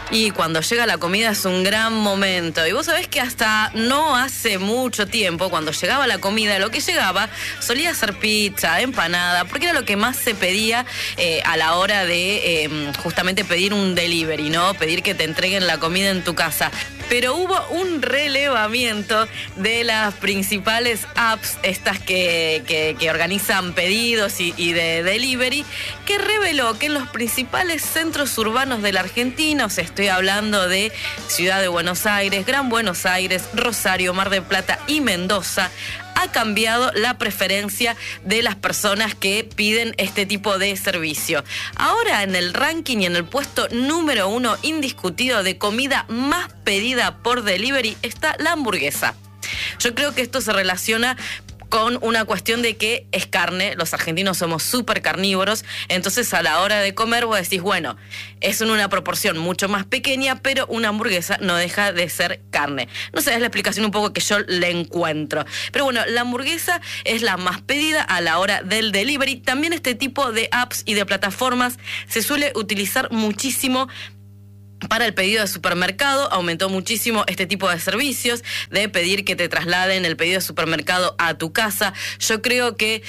Y cuando llega la comida es un gran momento. Y vos sabés que hasta no hace mucho tiempo, cuando llegaba la comida, lo que llegaba solía ser pizza, empanada, porque era lo que más se pedía a la hora de justamente pedir un delivery, ¿no? Pedir que te entreguen la comida en tu casa. Pero hubo un relevamiento de las principales apps, estas que organizan pedidos y de delivery, que reveló que en los principales centros urbanos de la Argentina, o sea, estoy hablando de Ciudad de Buenos Aires, Gran Buenos Aires, Rosario, Mar del Plata y Mendoza, ha cambiado la preferencia de las personas que piden este tipo de servicio. Ahora en el ranking y en el puesto número 1 indiscutido de comida más pedida por delivery está la hamburguesa. Yo creo que esto se relaciona con una cuestión de que es carne, los argentinos somos súper carnívoros, entonces a la hora de comer vos decís, bueno, es en una proporción mucho más pequeña, pero una hamburguesa no deja de ser carne. No sé, es la explicación un poco que yo le encuentro. Pero bueno, la hamburguesa es la más pedida a la hora del delivery. También este tipo de apps y de plataformas se suele utilizar muchísimo para el pedido de supermercado. Aumentó muchísimo este tipo de servicios, de pedir que te trasladen el pedido de supermercado a tu casa. Yo creo que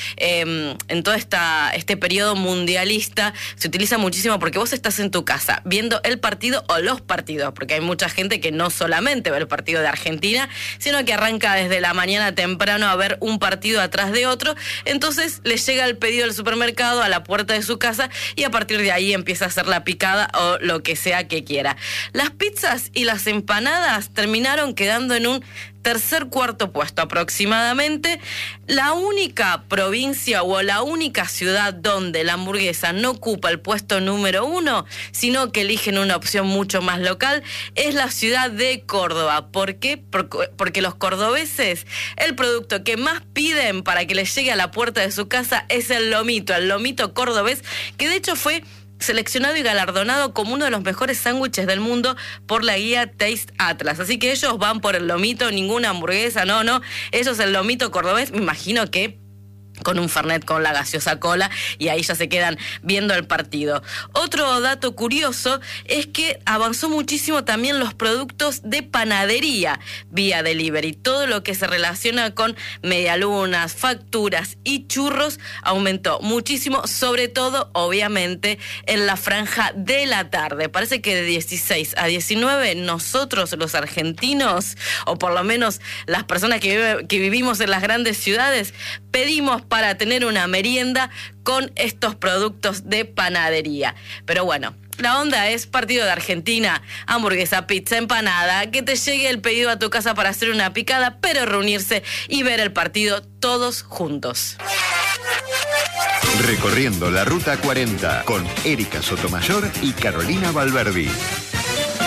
en todo este periodo mundialista se utiliza muchísimo porque vos estás en tu casa viendo el partido o los partidos, porque hay mucha gente que no solamente ve el partido de Argentina, sino que arranca desde la mañana temprano a ver un partido atrás de otro. Entonces le llega el pedido del supermercado a la puerta de su casa y a partir de ahí empieza a hacer la picada o lo que sea que quiera. Las pizzas y las empanadas terminaron quedando en un cuarto puesto aproximadamente. La única provincia o la única ciudad donde la hamburguesa no ocupa el puesto número 1, sino que eligen una opción mucho más local, es la ciudad de Córdoba. ¿Por qué? Porque los cordobeses, el producto que más piden para que les llegue a la puerta de su casa es el lomito cordobés, que de hecho fue seleccionado y galardonado como uno de los mejores sándwiches del mundo por la guía Taste Atlas. Así que ellos van por el lomito, ninguna hamburguesa, no. Ellos el lomito cordobés, me imagino que con un fernet con la gaseosa cola, y ahí ya se quedan viendo el partido. Otro dato curioso es que avanzó muchísimo también los productos de panadería vía delivery. Todo lo que se relaciona con medialunas, facturas y churros aumentó muchísimo, sobre todo, obviamente, en la franja de la tarde. Parece que de 16 a 19 nosotros, los argentinos, o por lo menos las personas que vivimos en las grandes ciudades, pedimos para tener una merienda con estos productos de panadería. Pero bueno, la onda es partido de Argentina, hamburguesa, pizza, empanada, que te llegue el pedido a tu casa para hacer una picada, pero reunirse y ver el partido todos juntos. Recorriendo la Ruta 40 con Erika Sotomayor y Carolina Valverdi.